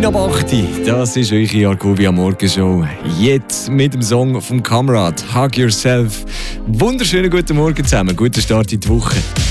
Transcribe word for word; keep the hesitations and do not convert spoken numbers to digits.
neun ab acht, das ist eure Argovia Morgenshow. Jetzt mit dem Song vom Kamerad, Hug Yourself. Wunderschönen guten Morgen zusammen, guten Start in die Woche.